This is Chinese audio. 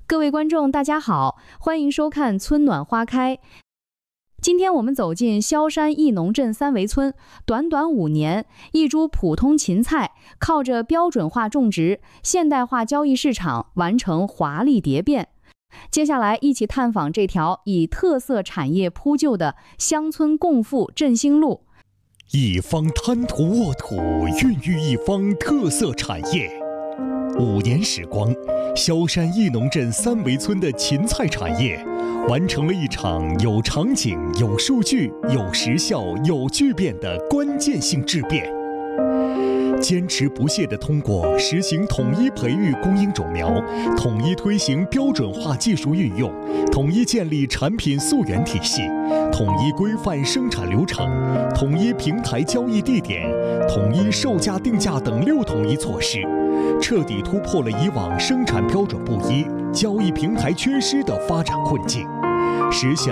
各位观众，大家好，欢迎收看《春暖花开》。今天我们走进萧山义农镇三围村，短短5年，一株普通芹菜靠着标准化种植、现代化交易市场，完成华丽蝶变。接下来一起探访这条以特色产业铺就的乡村共富振兴路。 一方滩涂沃土，孕育一方特色产业。5年时光，萧山义农镇三围村的芹菜产业完成了一场有场景、有数据、有时效、有巨变的关键性质变。坚持不懈地通过实行统一培育供应种苗，统一推行标准化技术运用，统一建立产品溯源体系，统一规范生产流程，统一平台交易地点，统一售价定价等6统一措施，彻底突破了以往生产标准不一、交易平台缺失的发展困境，实现